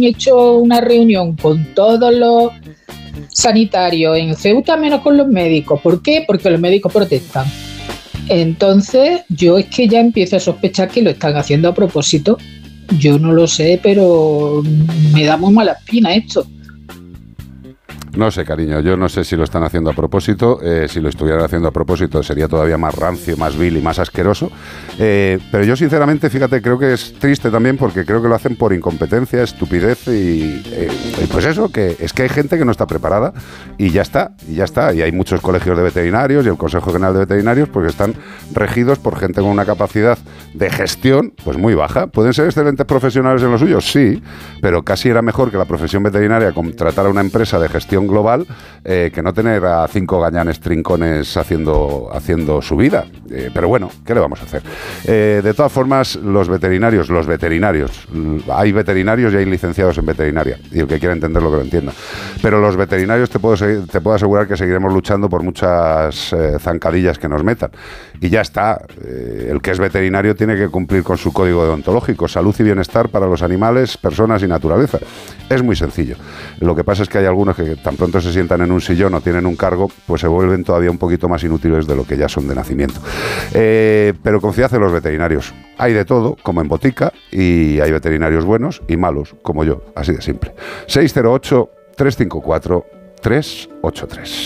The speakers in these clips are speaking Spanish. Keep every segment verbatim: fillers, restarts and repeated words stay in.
han hecho una reunión con todos los sanitarios en Ceuta menos con los médicos. ¿Por qué? Porque los médicos protestan. Entonces yo es que ya empiezo a sospechar que lo están haciendo a propósito. Yo no lo sé, pero me da muy mala espina esto. No sé, cariño, yo no sé si lo están haciendo a propósito. Eh, si lo estuvieran haciendo a propósito sería todavía más rancio, más vil y más asqueroso. Eh, pero yo sinceramente, fíjate, creo que es triste también porque creo que lo hacen por incompetencia, estupidez y eh, pues eso, que es que hay gente que no está preparada y ya está, y ya está. Y hay muchos colegios de veterinarios y el Consejo General de Veterinarios porque están regidos por gente con una capacidad de gestión pues muy baja. ¿Pueden ser excelentes profesionales en lo suyo? Sí, pero casi era mejor que la profesión veterinaria contratara una empresa de gestión global eh, que no tener a cinco gañanes trincones haciendo, haciendo su vida. Eh, pero bueno, ¿qué le vamos a hacer? Eh, de todas formas, los veterinarios, los veterinarios, hay veterinarios y hay licenciados en veterinaria, y el que quiera entenderlo que lo entienda. Pero los veterinarios te puedo, seguir, te puedo asegurar que seguiremos luchando por muchas eh, zancadillas que nos metan. Y ya está, eh, el que es veterinario tiene que cumplir con su código deontológico, salud y bienestar para los animales, personas y naturaleza. Es muy sencillo. Lo que pasa es que hay algunos que tan pronto se sientan en un sillón o tienen un cargo, pues se vuelven todavía un poquito más inútiles de lo que ya son de nacimiento. Eh, pero confiad en los veterinarios. Hay de todo, como en botica, y hay veterinarios buenos y malos, como yo, así de simple. seis cero ocho, tres cinco cuatro, tres ocho tres.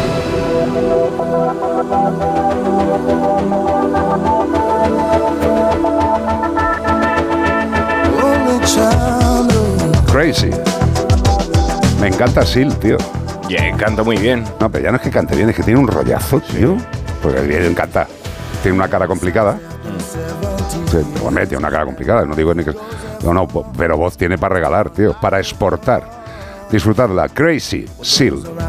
Crazy. Me encanta Sil, tío. Yeah, canta muy bien. No, pero ya no es que cante bien, es que tiene un rollazo, tío. Porque le encanta. Tiene una cara complicada. Mm. Sí, hombre, tiene una cara complicada. No digo ni que... No, no, pero voz tiene para regalar, tío. Para exportar. Disfrutadla. Crazy, Sil.